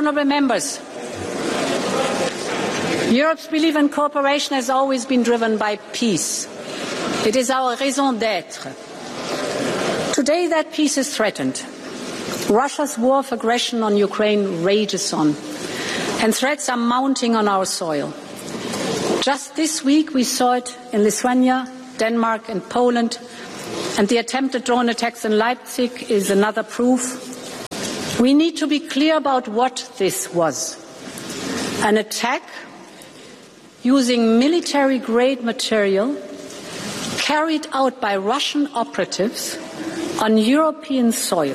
honourable members, Europe's belief in cooperation has always been driven by peace. It is our raison d'être. Today that peace is threatened. Russia's war of aggression on Ukraine rages on, and threats are mounting on our soil. Just this week we saw it in Lithuania, Denmark and Poland, and the attempted drone attacks in Leipzig is another proof. We need to be clear about what this was. An attack using military-grade material carried out by Russian operatives on European soil.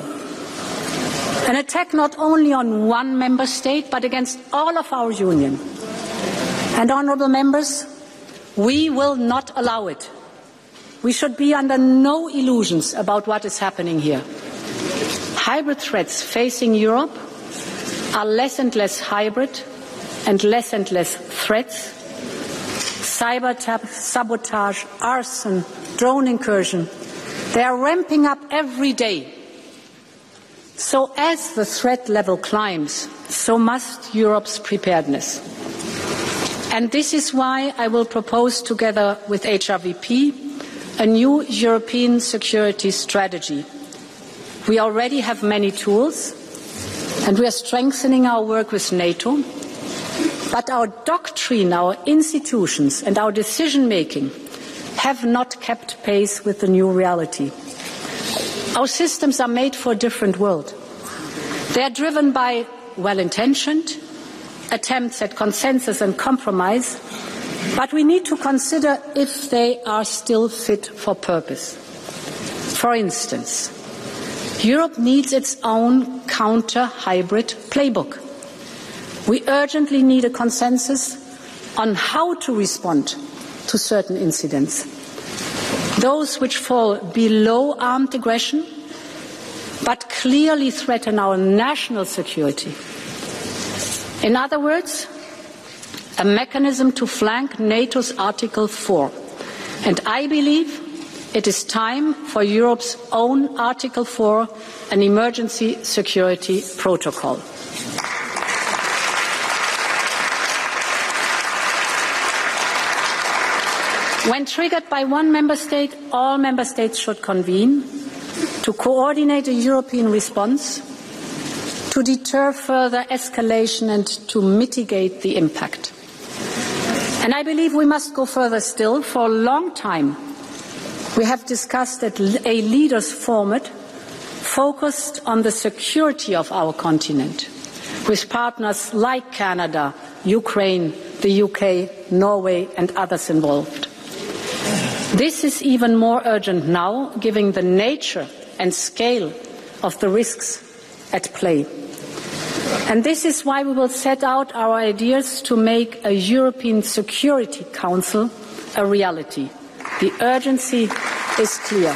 An attack not only on one member state, but against all of our union. And honourable members, we will not allow it. We should be under no illusions about what is happening here. Hybrid threats facing Europe are less and less hybrid and less threats. Cyber sabotage, arson, drone incursion, they are ramping up every day. So as the threat level climbs, so must Europe's preparedness. And this is why I will propose, together with HRVP, a new European security strategy. We already have many tools, and we are strengthening our work with NATO. But our doctrine, our institutions and our decision-making have not kept pace with the new reality. Our systems are made for a different world. They are driven by well-intentioned attempts at consensus and compromise, but we need to consider if they are still fit for purpose. For instance, Europe needs its own counter-hybrid playbook. We urgently need a consensus on how to respond to certain incidents. Those which fall below armed aggression, but clearly threaten our national security. In other words, a mechanism to flank NATO's Article 4. And I believe it is time for Europe's own Article 4, an emergency security protocol. When triggered by one member state, all member states should convene to coordinate a European response, to deter further escalation and to mitigate the impact. And I believe we must go further still. For a long time, we have discussed a leaders' format focused on the security of our continent, with partners like Canada, Ukraine, the UK, Norway and others involved. This is even more urgent now, given the nature and scale of the risks at play. And this is why we will set out our ideas to make a European Security Council a reality. The urgency is clear.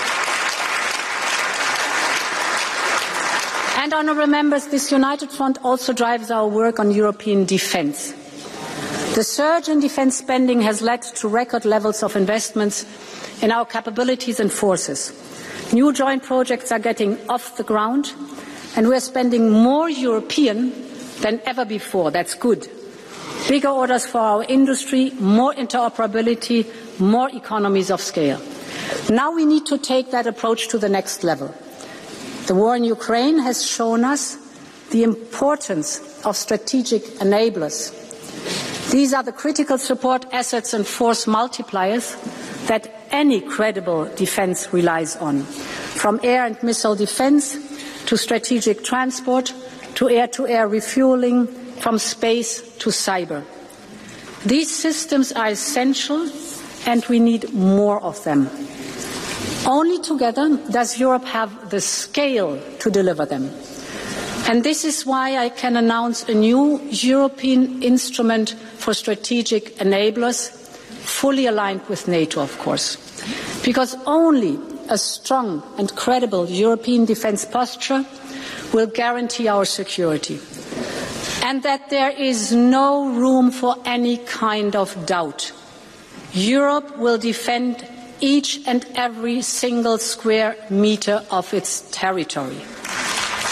And honourable members, this united front also drives our work on European defence. The surge in defence spending has led to record levels of investments in our capabilities and forces. New joint projects are getting off the ground, and we are spending more European than ever before. That's good. Bigger orders for our industry, more interoperability, more economies of scale. Now we need to take that approach to the next level. The war in Ukraine has shown us the importance of strategic enablers. These are the critical support assets and force multipliers that any credible defence relies on, from air and missile defence to strategic transport to air-to-air refuelling, from space to cyber. These systems are essential and we need more of them. Only together does Europe have the scale to deliver them. And this is why I can announce a new European instrument for strategic enablers, fully aligned with NATO, of course. Because only a strong and credible European defence posture will guarantee our security. And that there is no room for any kind of doubt. Europe will defend each and every single square metre of its territory.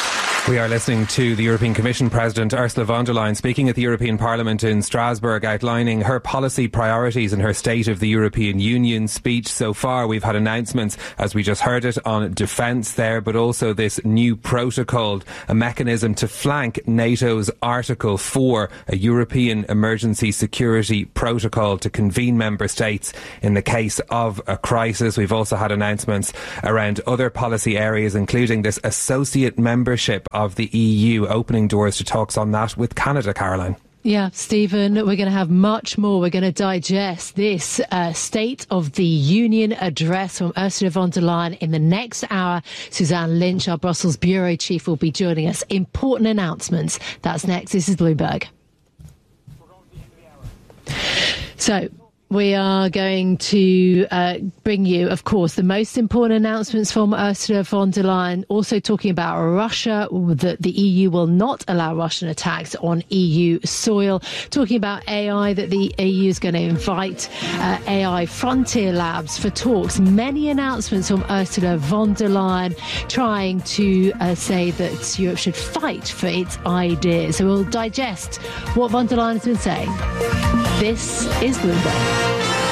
We are listening to the European Commission President Ursula von der Leyen speaking at the European Parliament in Strasbourg, outlining her policy priorities in her State of the European Union speech. So far we've had announcements, as we just heard it, on defence there, but also this new protocol, a mechanism to flank NATO's Article 4, a European Emergency Security Protocol to convene member states in the case of a crisis. We've also had announcements around other policy areas, including this associate membership of the EU, opening doors to talks on that with Canada. Caroline. Yeah, Stephen, we're going to have much more. We're going to digest this State of the Union address from Ursula von der Leyen in the next hour. Suzanne Lynch, our Brussels bureau chief, will be joining us. Important announcements. That's next. This is Bloomberg. So we are going to bring you, of course, the most important announcements from Ursula von der Leyen, also talking about Russia, that the EU will not allow Russian attacks on EU soil, talking about AI, that the EU is going to invite AI frontier labs for talks. Many announcements from Ursula von der Leyen trying to say that Europe should fight for its ideas. So we'll digest what von der Leyen has been saying. This is Bloomberg.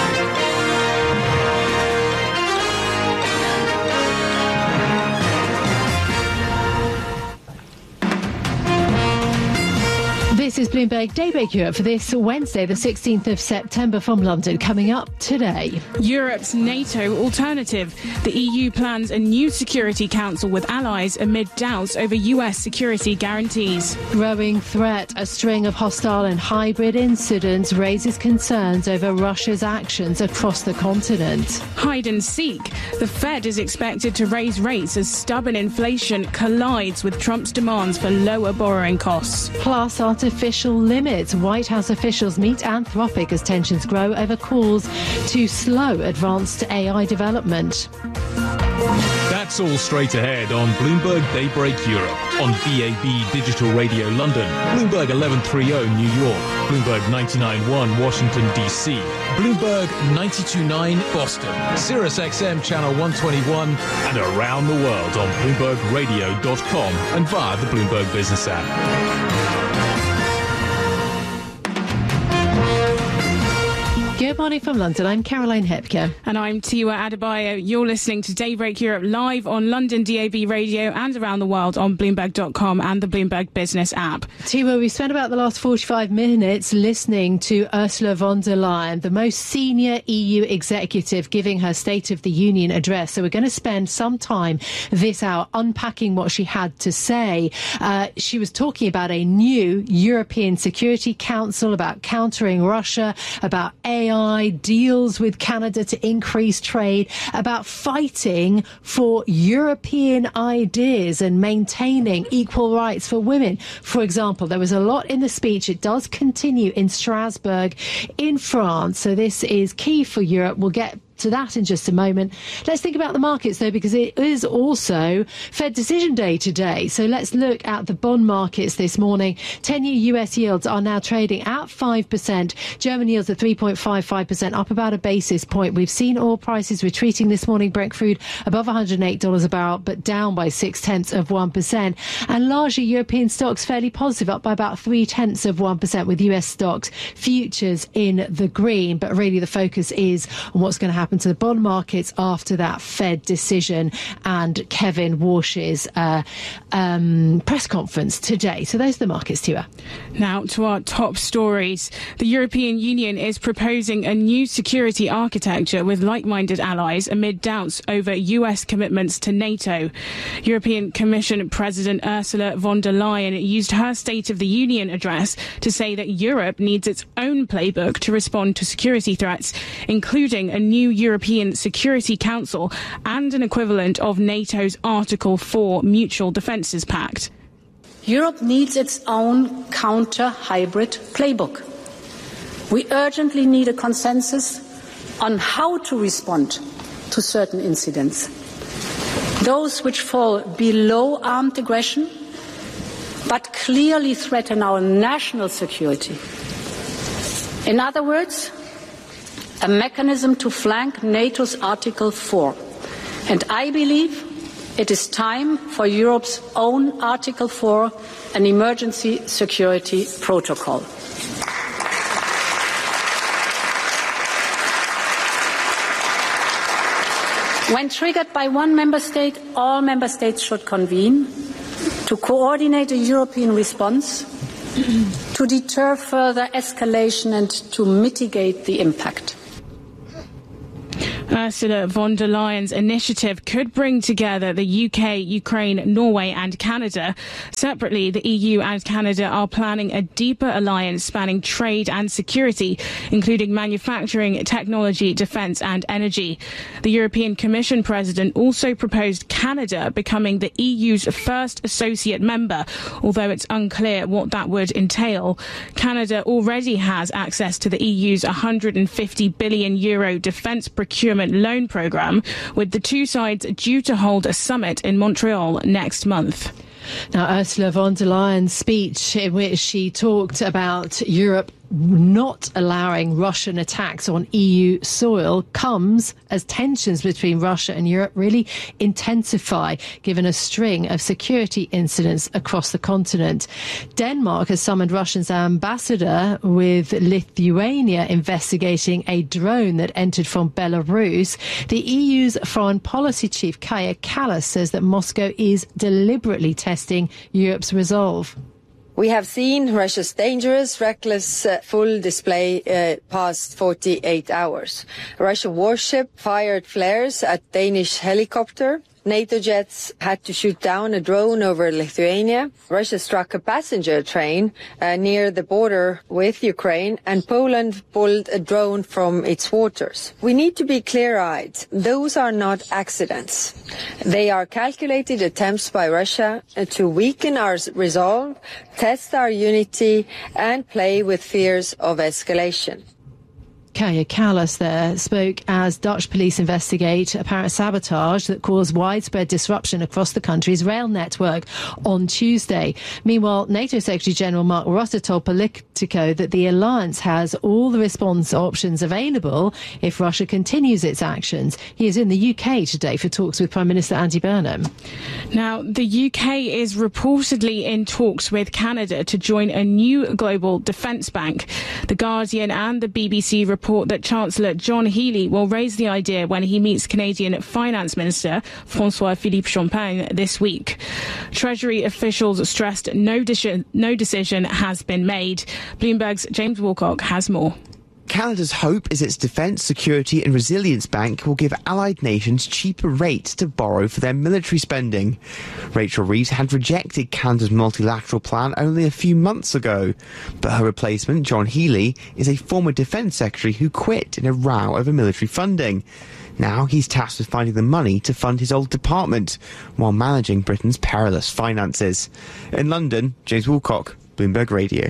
This is Bloomberg Daybreak Europe for this Wednesday, the 16th of September from London. Coming up today. Europe's NATO alternative. The EU plans a new Security Council with allies amid doubts over US security guarantees. Growing threat. A string of hostile and hybrid incidents raises concerns over Russia's actions across the continent. Hide and seek. The Fed is expected to raise rates as stubborn inflation collides with Trump's demands for lower borrowing costs. Plus, artificial limits. White House officials meet Anthropic as tensions grow over calls to slow advanced AI development. That's all straight ahead on Bloomberg Daybreak Europe, on DAB Digital Radio London, Bloomberg 1130 New York, Bloomberg 99.1 Washington DC, Bloomberg 92.9 Boston, Sirius XM Channel 121, and around the world on BloombergRadio.com and via the Bloomberg Business app. Good morning from London. I'm Caroline Hepker. And I'm Tiwa Adebayo. You're listening to Daybreak Europe live on London DAB Radio and around the world on Bloomberg.com and the Bloomberg Business app. Tiwa, we've spent about the last 45 minutes listening to Ursula von der Leyen, the most senior EU executive, giving her State of the Union address. So we're going to spend some time this hour unpacking what she had to say. She was talking about a new European Security Council, about countering Russia, about AI, deals with Canada to increase trade, about fighting for European ideas and maintaining equal rights for women. For example, there was a lot in the speech. It does continue in Strasbourg in France. So this is key for Europe. We'll get to that in just a moment. Let's think about the markets, though, because it is also Fed decision day today. So let's look at the bond markets this morning. 10-year US yields are now trading at 5%. German yields are 3.55%, up about a basis point. We've seen oil prices retreating this morning. Brent crude above $108 a barrel, but down by 0.6%. And largely European stocks fairly positive, up by about 0.3%, with US stocks futures in the green. But really the focus is on what's going to happen to the bond markets after that Fed decision and Kevin Warsh's press conference today. So those are the markets, Tua. Now to our top stories. The European Union is proposing a new security architecture with like-minded allies amid doubts over US commitments to NATO. European Commission President Ursula von der Leyen used her State of the Union address to say that Europe needs its own playbook to respond to security threats, including a new European Security Council and an equivalent of NATO's Article 4 Mutual Defences Pact. Europe needs its own counter-hybrid playbook. We urgently need a consensus on how to respond to certain incidents. Those which fall below armed aggression, but clearly threaten our national security. In other words, a mechanism to flank NATO's Article 4. And I believe It is time for Europe's own Article 4, an emergency security protocol. When triggered by one member state, all member states should convene to coordinate a European response, to deter further escalation and to mitigate the impact. Ursula von der Leyen's initiative could bring together the UK, Ukraine, Norway and Canada. Separately, the EU and Canada are planning a deeper alliance spanning trade and security, including manufacturing, technology, defence and energy. The European Commission President also proposed Canada becoming the EU's first associate member, although it's unclear what that would entail. Canada already has access to the EU's €150 billion defence procurement loan programme, with the two sides due to hold a summit in Montreal next month. Now, Ursula von der Leyen's speech, in which she talked about Europe not allowing Russian attacks on EU soil, comes as tensions between Russia and Europe really intensify, given a string of security incidents across the continent. Denmark has summoned Russia's ambassador, with Lithuania investigating a drone that entered from Belarus. The EU's foreign policy chief, Kaja Kallas, says that Moscow is deliberately testing Europe's resolve. We have seen Russia's dangerous, reckless, full display past 48 hours. A Russian warship fired flares at Danish helicopter. NATO jets had to shoot down a drone over Lithuania. Russia struck a passenger train near the border with Ukraine, and Poland pulled a drone from its waters. We need to be clear-eyed. Those are not accidents. They are calculated attempts by Russia to weaken our resolve, test our unity, and play with fears of escalation. Kaja Kallas there spoke as Dutch police investigate apparent sabotage that caused widespread disruption across the country's rail network on Tuesday. Meanwhile, NATO Secretary-General Mark Rutte told Politico that the alliance has all the response options available if Russia continues its actions. He is in the UK today for talks with Prime Minister Andy Burnham. Now, the UK is reportedly in talks with Canada to join a new global defence bank. The Guardian and the BBC report that Chancellor John Healey will raise the idea when he meets Canadian Finance Minister François-Philippe Champagne this week. Treasury officials stressed no decision has been made. Bloomberg's James Wilcock has more. Canada's hope is its Defence, Security and Resilience Bank will give allied nations cheaper rates to borrow for their military spending. Rachel Reeves had rejected Canada's multilateral plan only a few months ago, but her replacement, John Healey, is a former Defence Secretary who quit in a row over military funding. Now he's tasked with finding the money to fund his old department, while managing Britain's perilous finances. In London, James Woolcock, Bloomberg Radio.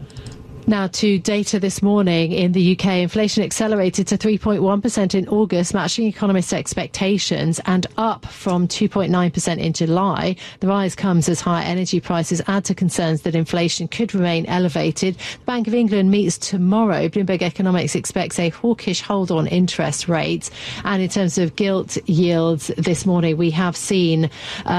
Now to data this morning in the UK. Inflation accelerated to 3.1% in August, matching economists' expectations, and up from 2.9% in July. The rise comes as higher energy prices add to concerns that inflation could remain elevated. The Bank of England meets tomorrow. Bloomberg Economics expects a hawkish hold on interest rates. And in terms of gilt yields this morning, we have seen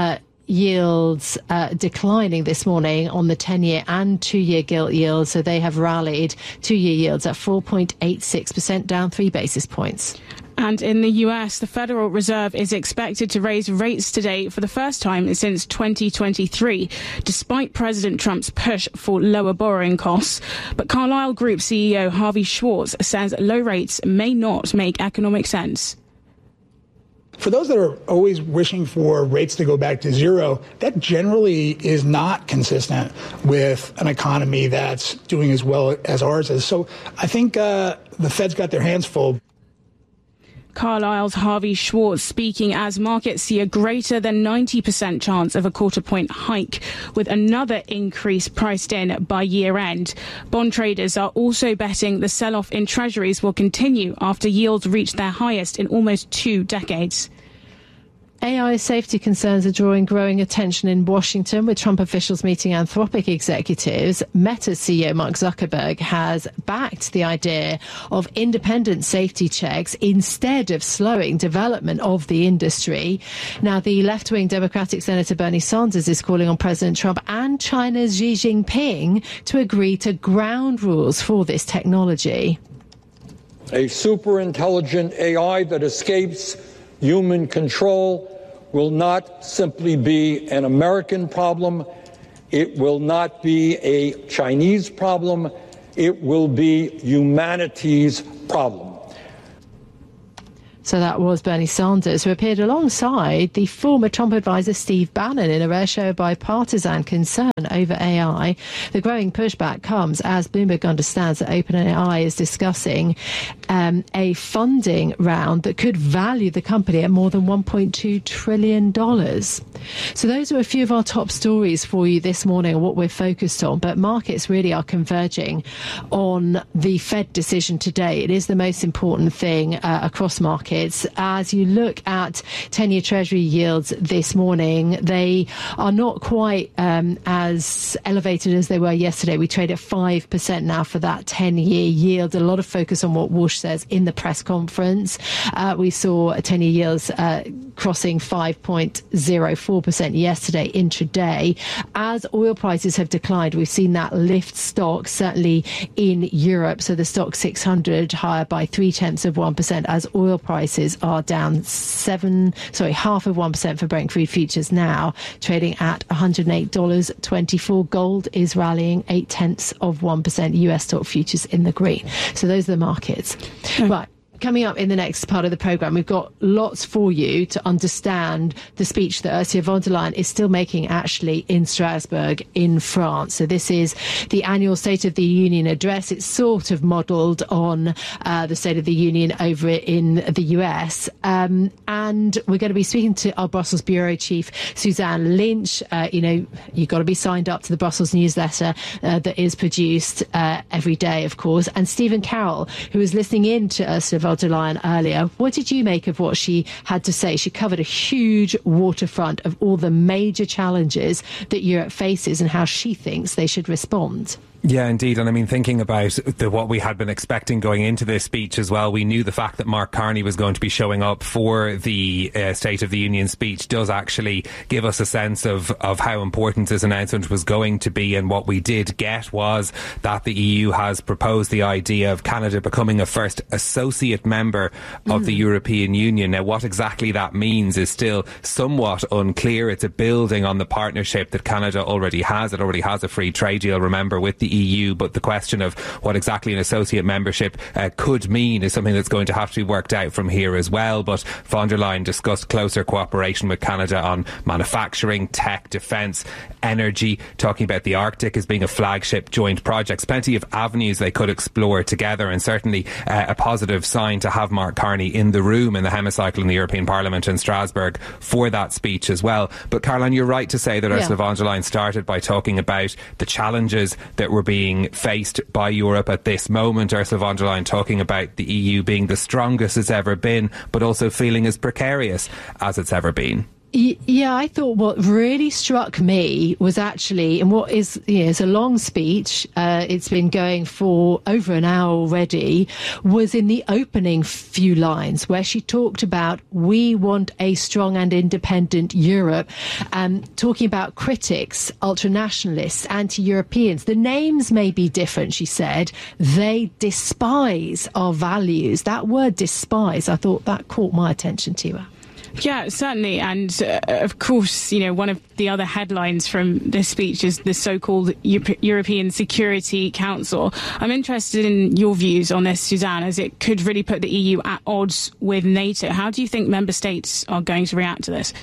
yields declining this morning on the 10-year and 2-year gilt yields, so they have rallied. 2-year yields at 4.86%, down 3 basis points. And in the US, the Federal Reserve is expected to raise rates today for the first time since 2023, despite President Trump's push for lower borrowing costs. But Carlyle Group CEO Harvey Schwartz says low rates may not make economic sense. For those that are always wishing for rates to go back to zero, that generally is not consistent with an economy that's doing as well as ours is. So I think the Fed's got their hands full. Carlyle's Harvey Schwartz speaking as markets see a greater than 90% chance of a quarter-point hike, with another increase priced in by year-end. Bond traders are also betting the sell-off in treasuries will continue after yields reached their highest in almost 2 decades. AI safety concerns are drawing growing attention in Washington, with Trump officials meeting Anthropic executives. Meta CEO Mark Zuckerberg has backed the idea of independent safety checks instead of slowing development of the industry. Now, the left-wing Democratic Senator Bernie Sanders is calling on President Trump and China's Xi Jinping to agree to ground rules for this technology. A super-intelligent AI that escapes human control will not simply be an American problem. It will not be a Chinese problem. It will be humanity's problem. So that was Bernie Sanders, who appeared alongside the former Trump advisor Steve Bannon in a rare show of bipartisan concern over AI. The growing pushback comes as Bloomberg understands that OpenAI is discussing a funding round that could value the company at more than $1.2 trillion. So those are a few of our top stories for you this morning and what we're focused on. But markets really are converging on the Fed decision today. It is the most important thing across markets. As you look at 10-year Treasury yields this morning, they are not quite as elevated as they were yesterday. We trade at 5% now for that 10-year yield. A lot of focus on what Walsh says in the press conference. We saw 10-year yields crossing 5.04% yesterday intraday. As oil prices have declined, we've seen that lift stocks, certainly in Europe. So the stock 600 higher by 0.3% as oil prices are down 0.5% for Brent crude futures now, trading at $108.24. Gold is rallying 0.8%. US stock futures in the green. So those are the markets. Right. Coming up in the next part of the programme, we've got lots for you to understand the speech that Ursula von der Leyen is still making actually in Strasbourg in France. So this is the annual State of the Union address. It's sort of modelled on the State of the Union over in the US. And we're going to be speaking to our Brussels Bureau Chief, Suzanne Lynch. You've got to be signed up to the Brussels newsletter that is produced every day, of course. And Stephen Carroll, who was listening in to Ursula von der Leyen earlier. What did you make of what she had to say? She covered a huge waterfront of all the major challenges that Europe faces and how she thinks they should respond. Yeah, indeed. And I mean, thinking about what we had been expecting going into this speech as well, we knew the fact that Mark Carney was going to be showing up for the State of the Union speech does actually give us a sense of how important this announcement was going to be. And what we did get was that the EU has proposed the idea of Canada becoming a first associate member of the European Union. Now, what exactly that means is still somewhat unclear. It's a building on the partnership that Canada already has. It already has a free trade deal, remember, with the EU, but the question of what exactly an associate membership could mean is something that's going to have to be worked out from here as well. But von der Leyen discussed closer cooperation with Canada on manufacturing, tech, defence, energy, talking about the Arctic as being a flagship joint project. Plenty of avenues they could explore together, and certainly a positive sign to have Mark Carney in the room in the hemicycle in the European Parliament in Strasbourg for that speech as well. But Caroline, you're right to say that Ursula von der Leyen started by talking about the challenges that were being faced by Europe at this moment. Ursula von der Leyen talking about the EU being the strongest it's ever been, but also feeling as precarious as it's ever been. Yeah, I thought what really struck me was actually, and what is, it's a long speech, it's been going for over an hour already, was in the opening few lines where she talked about we want a strong and independent Europe, talking about critics, ultranationalists, anti-Europeans. The names may be different, she said. They despise our values. That word despise, I thought that caught my attention, Tiwa. Yeah, certainly. And of course, one of the other headlines from this speech is the so-called European Security Council. I'm interested in your views on this, Suzanne, as it could really put the EU at odds with NATO. How do you think member states are going to react to this?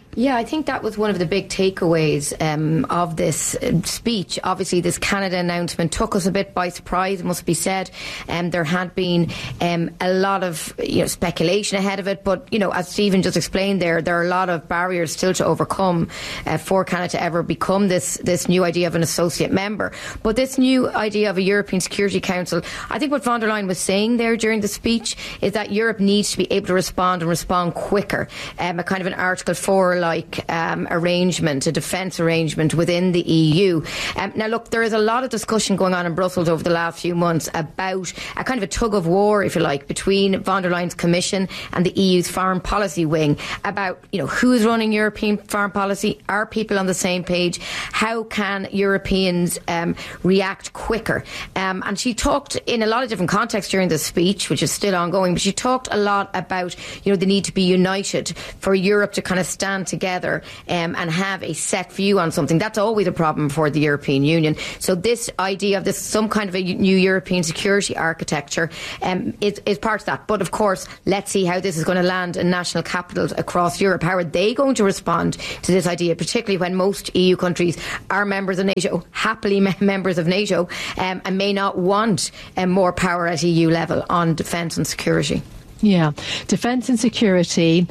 Yeah, I think that was one of the big takeaways of this speech. Obviously, this Canada announcement took us a bit by surprise, it must be said. There had been a lot of speculation ahead of it, but as Stephen just explained there are a lot of barriers still to overcome for Canada to ever become this new idea of an associate member. But this new idea of a European Security Council, I think what von der Leyen was saying there during the speech is that Europe needs to be able to respond quicker. A kind of an Article 4-like arrangement, a defence arrangement within the EU. Now, look, there is a lot of discussion going on in Brussels over the last few months about a kind of a tug of war, if you like, between von der Leyen's Commission and the EU's foreign policy wing about, who is running European foreign policy? Are people on the same page? How can Europeans react quicker? And she talked in a lot of different contexts during the speech, which is still ongoing, but she talked a lot about, the need to be united for Europe to kind of stand together and have a set view on something. That's always a problem for the European Union. So this idea of some kind of a new European security architecture is part of that. But of course, let's see how this is going to land in national capitals across Europe. How are they going to respond to this idea, particularly when most EU countries are members of NATO, happily members of NATO, and may not want more power at EU level on defence and security? Yeah, defence and security,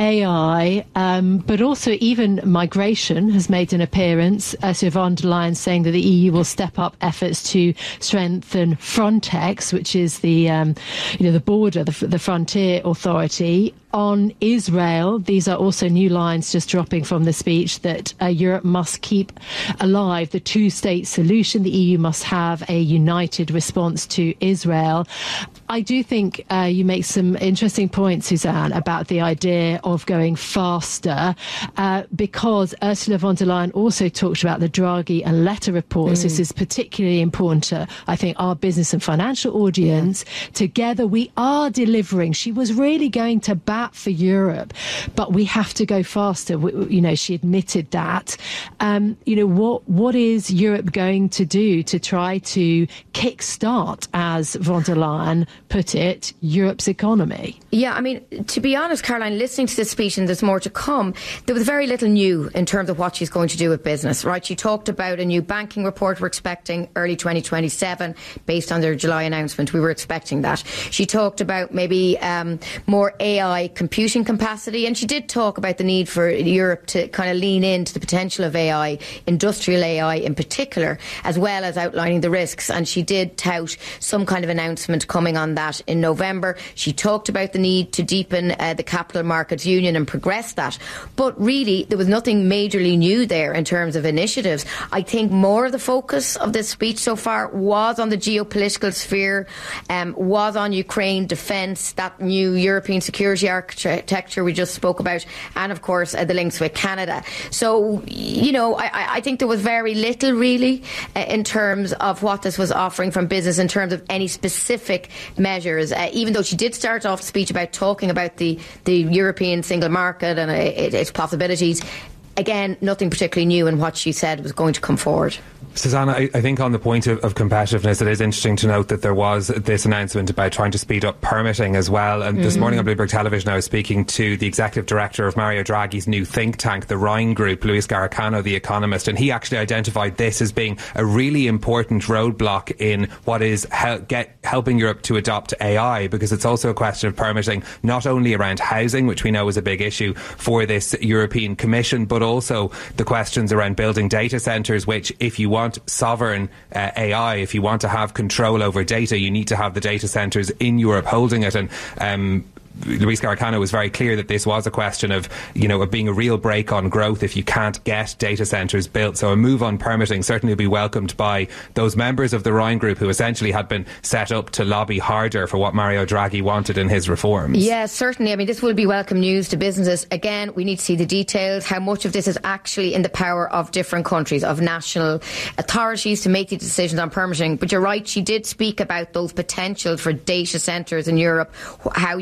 AI, but also even migration has made an appearance. Ursula von der Leyen saying that the EU will step up efforts to strengthen Frontex, which is the border, the frontier authority. On Israel, these are also new lines just dropping from the speech that Europe must keep alive the two-state solution. The EU must have a united response to Israel. I do think you make some interesting points, Suzanne, about the idea of going faster, because Ursula von der Leyen also talked about the Draghi and Letta reports. This is particularly important to, I think, our business and financial audience. Yeah. Together we are delivering. She was really going to bat for Europe, but we have to go faster. She admitted that. What is Europe going to do to try to kickstart, as von der Leyen put it, Europe's economy? Yeah, I mean, to be honest, Caroline, listening to this speech, and there's more to come, there was very little new in terms of what she's going to do with business, right? She talked about a new banking report we're expecting early 2027 based on their July announcement. We were expecting that. She talked about maybe more AI computing capacity, and she did talk about the need for Europe to kind of lean into the potential of AI, industrial AI in particular, as well as outlining the risks. And she did tout some kind of announcement coming on that in November. She talked about the need to deepen the capital markets union and progress that. But really, there was nothing majorly new there in terms of initiatives. I think more of the focus of this speech so far was on the geopolitical sphere, was on Ukraine, defence, that new European security architecture we just spoke about, and of course the links with Canada. So, I think there was very little really in terms of what this was offering from business in terms of any specific measures, even though she did start off the speech about talking about the European single market and its possibilities. Again, nothing particularly new in what she said was going to come forward. Susanna, I think on the point of competitiveness, it is interesting to note that there was this announcement about trying to speed up permitting as well. And this morning on Bloomberg Television, I was speaking to the executive director of Mario Draghi's new think tank, the Rhine Group, Luis Garicano, the economist, and he actually identified this as being a really important roadblock in what is helping Europe to adopt AI, because it's also a question of permitting not only around housing, which we know is a big issue for this European Commission, but also the questions around building data centres, which, if you want sovereign AI, if you want to have control over data, you need to have the data centres in Europe holding it. And Luis Garicano was very clear that this was a question of, of being a real brake on growth if you can't get data centres built. So a move on permitting certainly will be welcomed by those members of the Rhine Group who essentially had been set up to lobby harder for what Mario Draghi wanted in his reforms. Yeah, certainly. I mean, this will be welcome news to businesses. Again, we need to see the details, how much of this is actually in the power of different countries, of national authorities to make the decisions on permitting. But you're right, she did speak about those potentials for data centres in Europe, how Europe can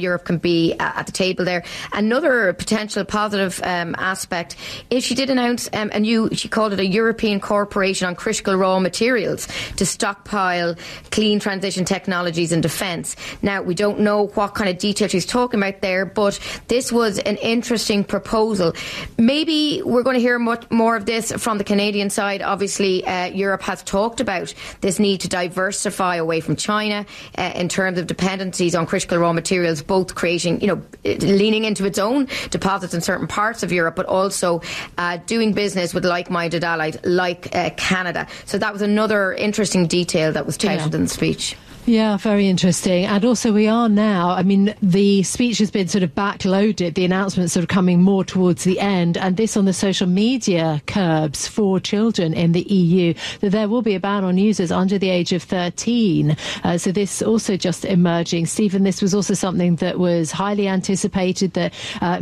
could be at the table there. Another potential positive aspect is she did announce she called it a European Corporation on Critical Raw Materials to stockpile clean transition technologies in defence. Now, we don't know what kind of detail she's talking about there, but this was an interesting proposal. Maybe we're going to hear much more of this from the Canadian side. Obviously, Europe has talked about this need to diversify away from China in terms of dependencies on critical raw materials, both creating, leaning into its own deposits in certain parts of Europe, but also doing business with like-minded allies like Canada. So that was another interesting detail that was touted in the speech. Yeah, very interesting. And also we are now, the speech has been sort of backloaded, the announcements sort of coming more towards the end, and this on the social media curbs for children in the EU, that there will be a ban on users under the age of 13. So this also just emerging. Stephen, this was also something that was highly anticipated, that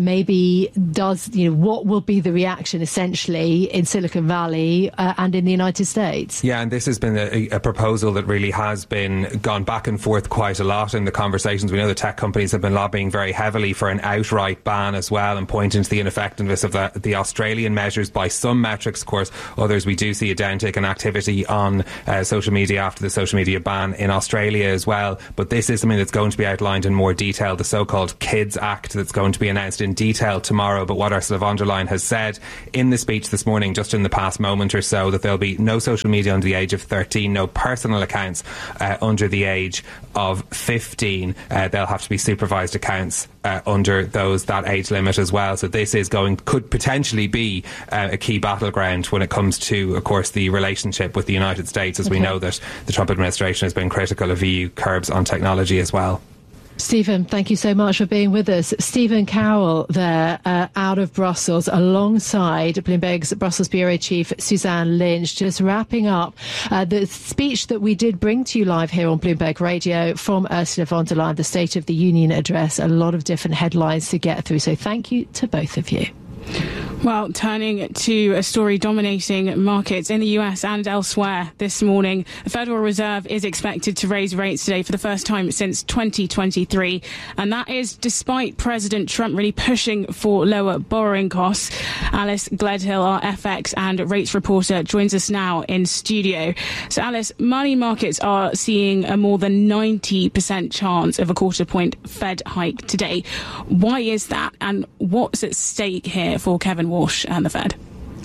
maybe does, what will be the reaction essentially in Silicon Valley and in the United States? Yeah, and this has been a proposal that really has been gone back and forth quite a lot in the conversations. We know the tech companies have been lobbying very heavily for an outright ban as well, and pointing to the ineffectiveness of the Australian measures by some metrics. Of course, others we do see a downtick in activity on social media after the social media ban in Australia as well. But this is something that's going to be outlined in more detail, the so-called Kids Act, that's going to be announced in detail tomorrow. But what Ursula von der Leyen has said in the speech this morning, just in the past moment or so, that there'll be no social media under the age of 13, no personal accounts under the age of 15. They'll have to be supervised accounts under that age limit as well. So this could potentially be a key battleground when it comes to, of course, the relationship with the United States, as we know that the Trump administration has been critical of EU curbs on technology as well. Stephen, thank you so much for being with us. Stephen Cowell there, out of Brussels, alongside Bloomberg's Brussels Bureau Chief Suzanne Lynch, just wrapping up the speech that we did bring to you live here on Bloomberg Radio from Ursula von der Leyen, the State of the Union address. A lot of different headlines to get through, so thank you to both of you. Well, turning to a story dominating markets in the US and elsewhere this morning, the Federal Reserve is expected to raise rates today for the first time since 2023. And that is despite President Trump really pushing for lower borrowing costs. Alice Gledhill, our FX and rates reporter, joins us now in studio. So, Alice, money markets are seeing a more than 90% chance of a quarter-point Fed hike today. Why is that? And what's at stake here for Kevin Walsh and the Fed?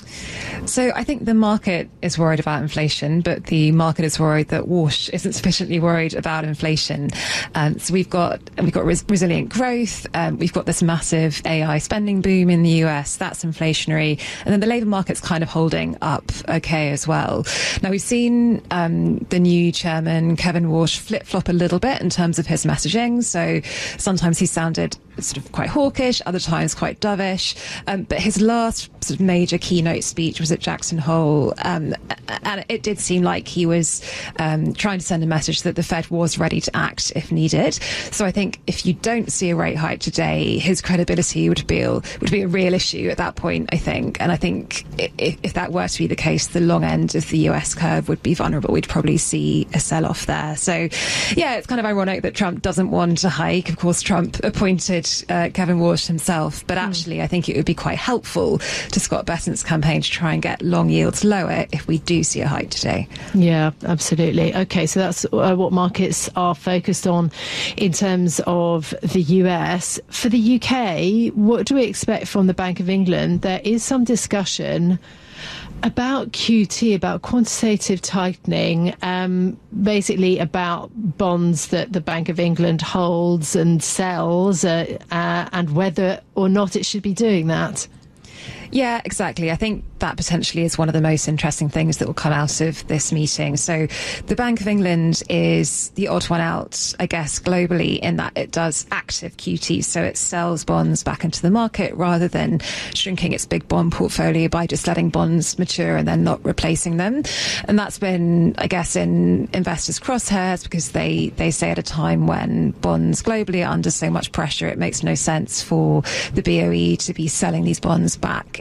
So I think the market is worried about inflation, but the market is worried that Walsh isn't sufficiently worried about inflation. So we've got resilient growth. We've got this massive AI spending boom in the US. That's inflationary. And then the labour market's kind of holding up okay as well. Now, we've seen the new chairman, Kevin Walsh, flip-flop a little bit in terms of his messaging. So sometimes he sounded sort of quite hawkish, other times quite dovish. But his last sort of major keynote speech was at Jackson Hole, and it did seem like he was trying to send a message that the Fed was ready to act if needed. So I think if you don't see a rate hike today, his credibility would be a real issue at that point, I think. And I think if that were to be the case, the long end of the US curve would be vulnerable. We'd probably see a sell-off there. So yeah, it's kind of ironic that Trump doesn't want to hike. Of course, Trump appointed Kevin Walsh himself, but actually I think it would be quite helpful to Scott Bessent's campaign to try and get long yields lower if we do see a hike today. Yeah, absolutely. Okay, so that's what markets are focused on in terms of the US. For the UK, what do we expect from the Bank of England? There is some discussion about QT, about quantitative tightening, basically about bonds that the Bank of England holds and sells, and whether or not it should be doing that. Yeah, exactly. I think that potentially is one of the most interesting things that will come out of this meeting. So the Bank of England is the odd one out, I guess, globally, in that it does active QT. So it sells bonds back into the market rather than shrinking its big bond portfolio by just letting bonds mature and then not replacing them. And that's been, I guess, in investors' crosshairs because they say at a time when bonds globally are under so much pressure, it makes no sense for the BOE to be selling these bonds back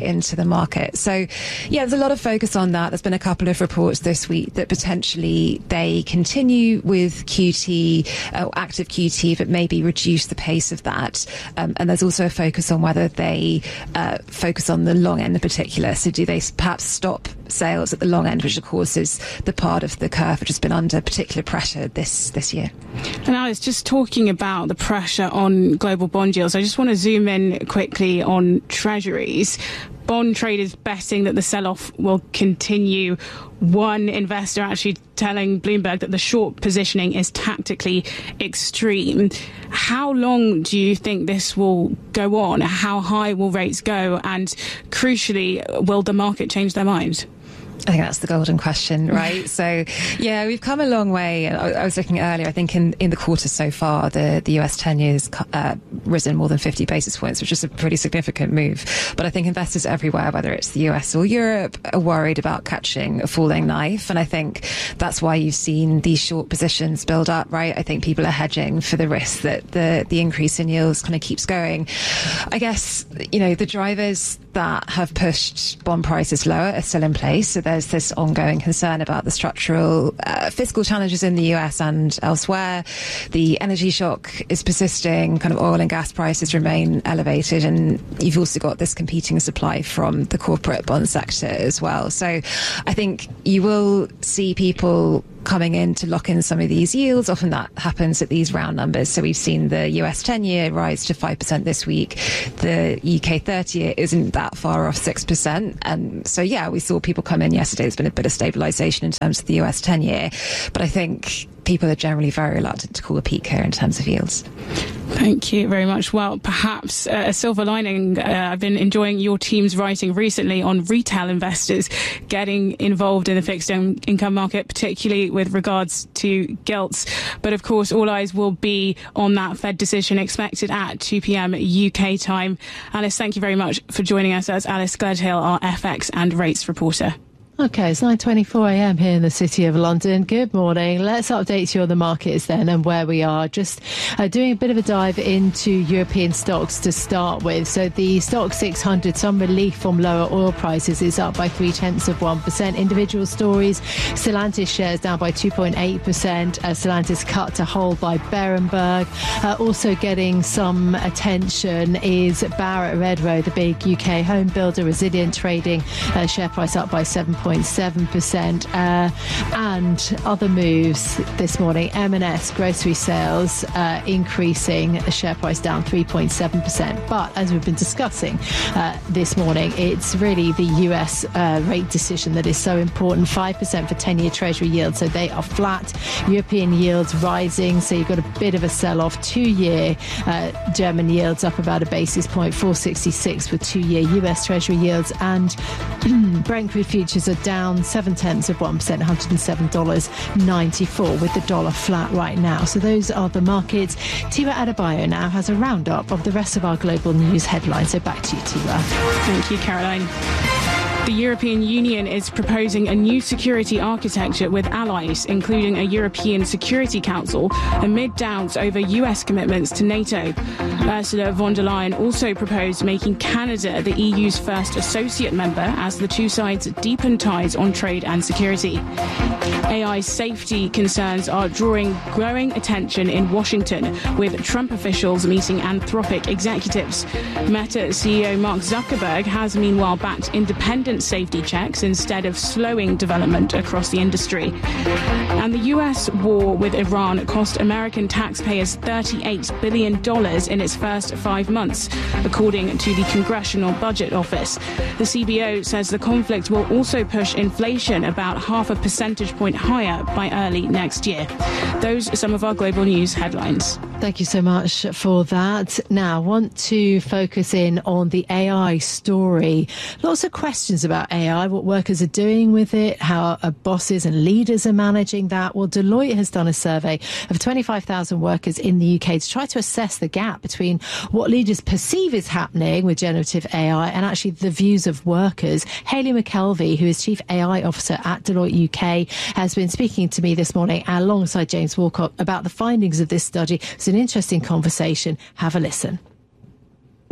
into the market. So, yeah, there's a lot of focus on that. There's been a couple of reports this week that potentially they continue with QT, active QT, but maybe reduce the pace of that. And there's also a focus on whether they focus on the long end in particular. So do they perhaps stop sales at the long end, which of course is the part of the curve which has been under particular pressure this year. And Alice, just talking about the pressure on global bond yields, I just want to zoom in quickly on treasuries. Bond traders betting that the sell-off will continue. One investor actually telling Bloomberg that the short positioning is tactically extreme. How long do you think this will go on? How high will rates go? And crucially, will the market change their mind? I think that's the golden question, right? So, yeah, we've come a long way. I was looking earlier, I think in the quarter so far, the US 10 years risen more than 50 basis points, which is a pretty significant move. But I think investors everywhere, whether it's the US or Europe, are worried about catching a falling knife. And I think that's why you've seen these short positions build up, right? I think people are hedging for the risk that the increase in yields kind of keeps going. I guess, you know, the drivers that have pushed bond prices lower are still in place. So there's this ongoing concern about the structural fiscal challenges in the US and elsewhere. The energy shock is persisting, kind of oil and gas prices remain elevated, and you've also got this competing supply from the corporate bond sector as well. So I think you will see people coming in to lock in some of these yields. Often that happens at these round numbers. So we've seen the US 10-year rise to 5% this week. The UK 30-year isn't that far off 6%. And so, yeah, we saw people come in yesterday. There's been a bit of stabilisation in terms of the US 10-year. But I think people are generally very reluctant to call a peak here in terms of yields. Thank you very much. Well, perhaps a silver lining. I've been enjoying your team's writing recently on retail investors getting involved in the fixed income market, particularly with regards to gilts. But of course, all eyes will be on that Fed decision expected at 2 p.m. UK time. Alice, thank you very much for joining us. That's Alice Gledhill, our FX and rates reporter. OK, it's 9:24 a.m. here in the City of London. Good morning. Let's update you on the markets then and where we are. Just doing a bit of a dive into European stocks to start with. So the Stoxx 600, some relief from lower oil prices, is up by 0.3%. Individual stories, Stellantis shares down by 2.8%. Stellantis cut to hold by Berenberg. Also getting some attention is Barratt Redrow, the big UK home builder, resilient trading, share price up by 7.7%. And other moves this morning, M&S grocery sales increasing, the share price down 3.7%. But as we've been discussing this morning, it's really the US rate decision that is so important. 5% for 10-year Treasury yields, so they are flat. European yields rising, so you've got a bit of a sell-off. 2-year German yields up about a basis point, 4.66 for 2-year US Treasury yields, and Brent crude futures are down 0.7%, $107.94, with the dollar flat right now. So those are the markets. Tiwa Adebayo now has a roundup of the rest of our global news headlines. So back to you, Tiwa. Thank you, Caroline. The European Union is proposing a new security architecture with allies, including a European Security Council, amid doubts over US commitments to NATO. Ursula von der Leyen also proposed making Canada the EU's first associate member as the two sides deepen ties on trade and security. AI safety concerns are drawing growing attention in Washington, with Trump officials meeting Anthropic executives. Meta CEO Mark Zuckerberg has meanwhile backed independent safety checks instead of slowing development across the industry. And the US war with Iran cost American taxpayers $38 billion in its first 5 months, according to the Congressional Budget Office. The CBO says the conflict will also push inflation about 0.5 percentage point higher by early next year. Those are some of our global news headlines. Thank you so much for that. Now, I want to focus in on the AI story. Lots of questions about AI, what workers are doing with it, how bosses and leaders are managing that. Well, Deloitte has done a survey of 25,000 workers in the UK to try to assess the gap between what leaders perceive is happening with generative AI and actually the views of workers. Hayley McKelvey, who is Chief AI Officer at Deloitte UK, has been speaking to me this morning alongside James Walcott about the findings of this study. It's an interesting conversation. Have a listen.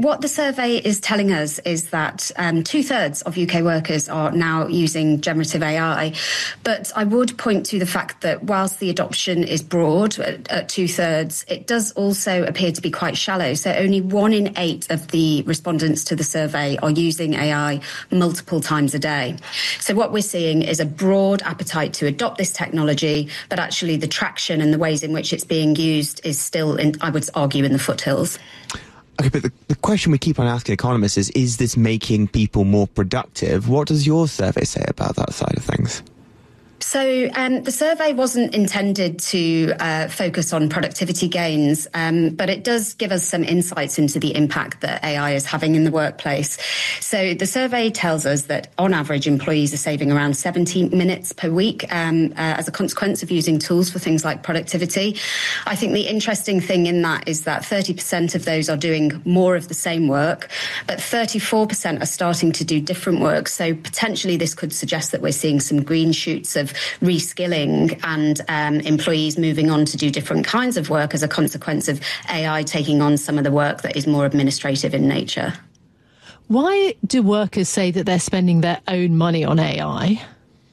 what the survey is telling us is that 2/3 of UK workers are now using generative AI. But I would point to the fact that whilst the adoption is broad at 2/3, it does also appear to be quite shallow. So only 1 in 8 of the respondents to the survey are using AI multiple times a day. So what we're seeing is a broad appetite to adopt this technology, but actually the traction and the ways in which it's being used is still, I would argue, in the foothills. Okay, but the question we keep on asking economists is this making people more productive? What does your survey say about that side of things? So the survey wasn't intended to focus on productivity gains, but it does give us some insights into the impact that AI is having in the workplace. So the survey tells us that on average, employees are saving around 70 minutes per week as a consequence of using tools for things like productivity. I think the interesting thing in that is that 30% of those are doing more of the same work, but 34% are starting to do different work. So potentially this could suggest that we're seeing some green shoots of reskilling and employees moving on to do different kinds of work as a consequence of AI taking on some of the work that is more administrative in nature. Why do workers say that they're spending their own money on AI?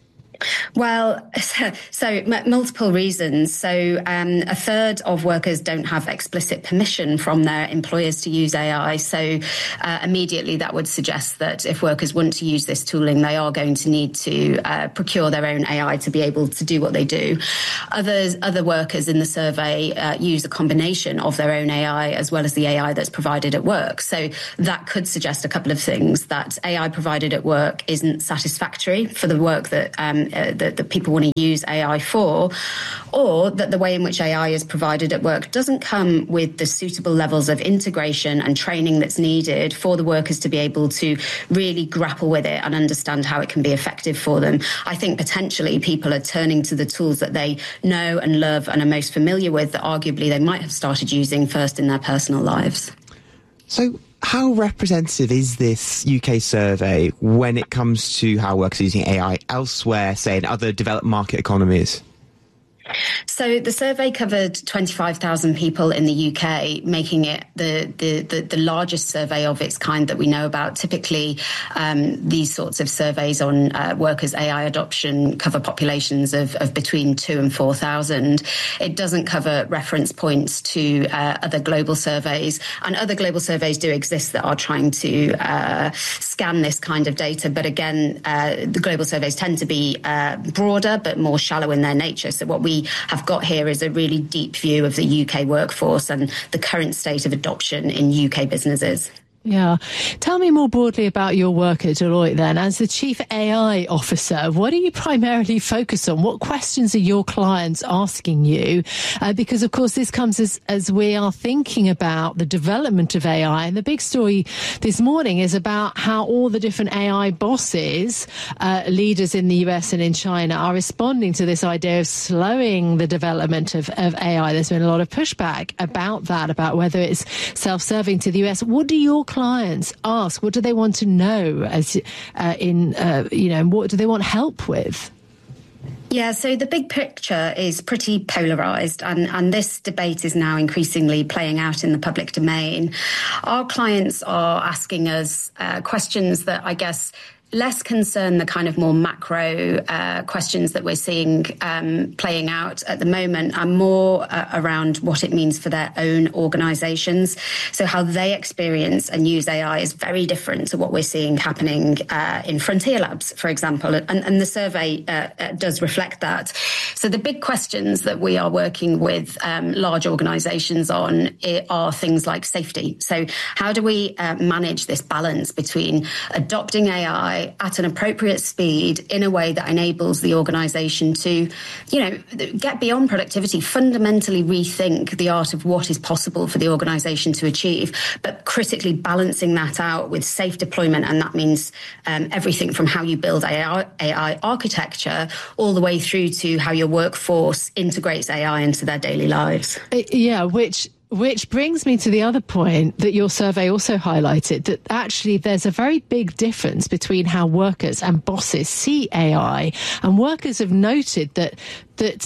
Well, so multiple reasons. So a third of workers don't have explicit permission from their employers to use AI. So immediately that would suggest that if workers want to use this tooling, they are going to need to procure their own AI to be able to do what they do. Other workers in the survey use a combination of their own AI as well as the AI that's provided at work. So that could suggest a couple of things: that AI provided at work isn't satisfactory for the work that that people want to use AI for, or that the way in which AI is provided at work doesn't come with the suitable levels of integration and training that's needed for the workers to be able to really grapple with it and understand how it can be effective for them. I think potentially people are turning to the tools that they know and love and are most familiar with that arguably they might have started using first in their personal lives. So how representative is this UK survey when it comes to how workers are using AI elsewhere, say in other developed market economies? So the survey covered 25,000 people in the UK, making it the largest survey of its kind that we know about. Typically, these sorts of surveys on workers' AI adoption cover populations of between 2,000 and 4,000. It doesn't cover reference points to other global surveys, and other global surveys do exist that are trying to scan this kind of data. But again, the global surveys tend to be broader but more shallow in their nature. So what we have got here is a really deep view of the UK workforce and the current state of adoption in UK businesses. Yeah. Tell me more broadly about your work at Deloitte then. As the Chief AI Officer, what do you primarily focus on? What questions are your clients asking you? Because, of course, this comes as we are thinking about the development of AI. And the big story this morning is about how all the different AI bosses, leaders in the US and in China, are responding to this idea of slowing the development of AI. There's been a lot of pushback about that, about whether it's self-serving to the US. What do your clients ask? What do they want to know what do they want help with? Yeah, so the big picture is pretty polarised, and this debate is now increasingly playing out in the public domain. Our clients are asking us questions that I guess less concern the kind of more macro questions that we're seeing playing out at the moment, and more around what it means for their own organisations. So how they experience and use AI is very different to what we're seeing happening in frontier labs, for example. And the survey does reflect that. So the big questions that we are working with large organisations on are things like safety. So how do we manage this balance between adopting AI at an appropriate speed in a way that enables the organisation to, get beyond productivity, fundamentally rethink the art of what is possible for the organisation to achieve, but critically balancing that out with safe deployment. And that means everything from how you build AI architecture all the way through to how your workforce integrates AI into their daily lives. Yeah, Which brings me to the other point that your survey also highlighted, that actually there's a very big difference between how workers and bosses see AI. And workers have noted that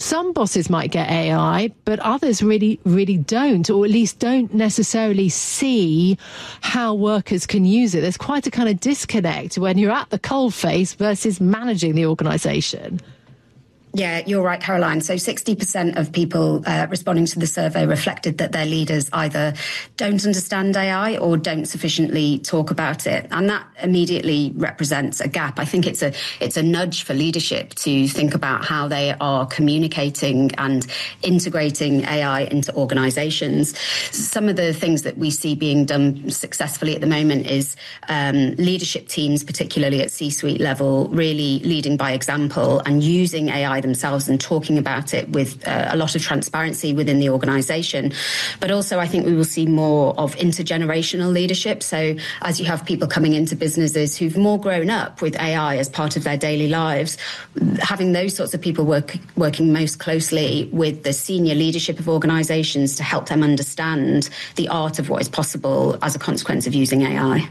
some bosses might get AI, but others really, really don't, or at least don't necessarily see how workers can use it. There's quite a kind of disconnect when you're at the coalface versus managing the organisation. Yeah, you're right, Caroline. So 60% of people responding to the survey reflected that their leaders either don't understand AI or don't sufficiently talk about it. And that immediately represents a gap. I think it's a nudge for leadership to think about how they are communicating and integrating AI into organizations. Some of the things that we see being done successfully at the moment is leadership teams, particularly at C-suite level, really leading by example and using AI themselves and talking about it with a lot of transparency within the organisation. But also I think we will see more of intergenerational leadership. So as you have people coming into businesses who've more grown up with AI as part of their daily lives, having those sorts of people working most closely with the senior leadership of organisations to help them understand the art of what is possible as a consequence of using AI.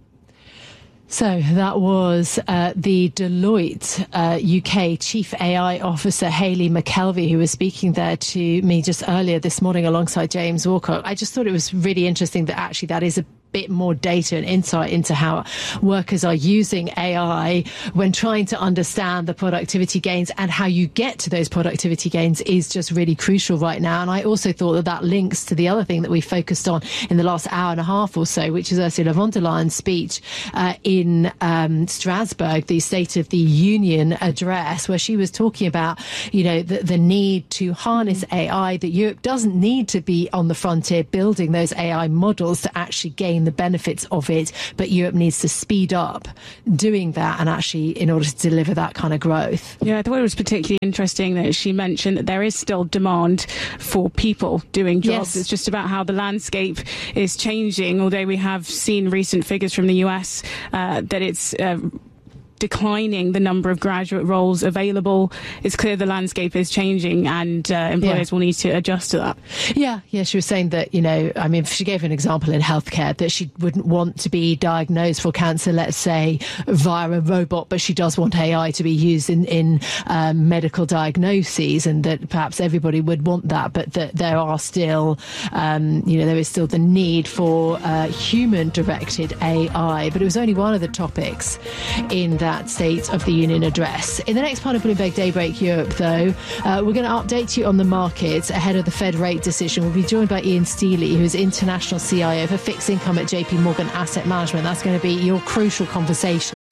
So that was the Deloitte UK Chief AI Officer, Hayley McKelvey, who was speaking there to me just earlier this morning alongside James Walcott. I just thought it was really interesting that actually that is a bit more data and insight into how workers are using AI when trying to understand the productivity gains, and how you get to those productivity gains is just really crucial right now. And I also thought that that links to the other thing that we focused on in the last hour and a half or so, which is Ursula von der Leyen's speech in Strasbourg, the State of the Union address, where she was talking about, you know, the need to harness AI, that Europe doesn't need to be on the frontier building those AI models to actually gain the benefits of it, but Europe needs to speed up doing that, and actually in order to deliver that kind of growth. Yeah, I thought it was particularly interesting that she mentioned that there is still demand for people doing jobs. Yes. It's just about how the landscape is changing, although we have seen recent figures from the US that it's declining the number of graduate roles available. It's clear the landscape is changing, and employers will need to adjust to that. Yeah, she was saying that, you know, I mean, she gave an example in healthcare that she wouldn't want to be diagnosed for cancer, let's say, via a robot, but she does want AI to be used in medical diagnoses, and that perhaps everybody would want that, but that there are still, there is still the need for human-directed AI. But it was only one of the topics in that State of the Union address. In the next part of Bloomberg Daybreak Europe, though, we're going to update you on the markets ahead of the Fed rate decision. We'll be joined by Ian Steely, who is International CIO for Fixed Income at JP Morgan Asset Management. That's going to be your crucial conversation.